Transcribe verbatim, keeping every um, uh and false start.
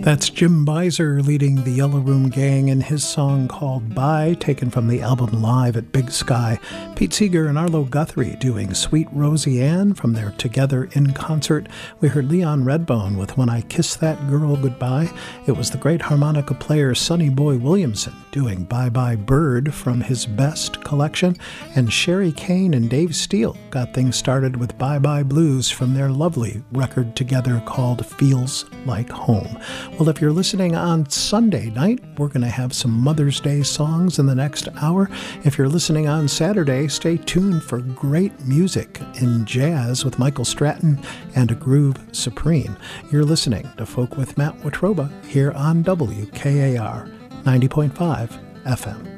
That's Jim Beiser leading the Yellow Room Gang in his song called Bye, taken from the album Live at Big Sky. Pete Seeger and Arlo Guthrie doing Sweet Rosie Ann from their Together in Concert. We heard Leon Redbone with When I Kiss That Girl Goodbye. It was the great harmonica player Sonny Boy Williamson doing Bye Bye Bird from his Best collection. And Sherry Kane and Dave Steele got things started with Bye Bye Blues from their lovely record together called Feels Like Home. Well, if you're listening on Sunday night, we're going to have some Mother's Day songs in the next hour. If you're listening on Saturday, stay tuned for great music in jazz with Michael Stratton and a Groove Supreme. You're listening to Folk with Matt Watroba here on W K A R ninety point five F M.